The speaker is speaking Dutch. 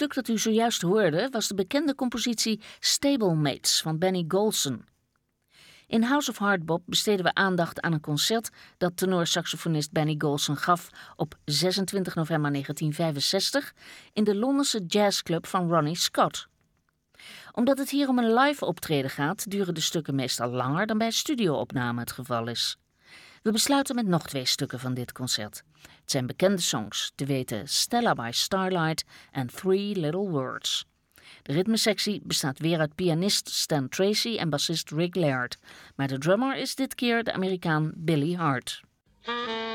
stuk dat u zojuist hoorde was de bekende compositie Stablemates van Benny Golson. In House of Hardbop besteden we aandacht aan een concert dat tenorsaxofonist Benny Golson gaf op 26 november 1965 in de Londense jazzclub van Ronnie Scott. Omdat het hier om een live optreden gaat, duren de stukken meestal langer dan bij studioopname het geval is. We besluiten met nog 2 stukken van dit concert. Het zijn bekende songs, te weten Stella by Starlight en Three Little Words. De ritmesectie bestaat weer uit pianist Stan Tracy en bassist Rick Laird, maar de drummer is dit keer de Amerikaan Billy Hart.